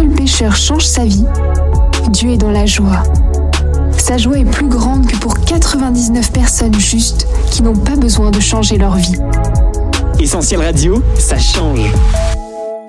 seul pécheur change sa vie, Dieu est dans la joie. Sa joie est plus grande que pour 99 personnes justes qui n'ont pas besoin de changer leur vie. Essentiel Radio, ça change.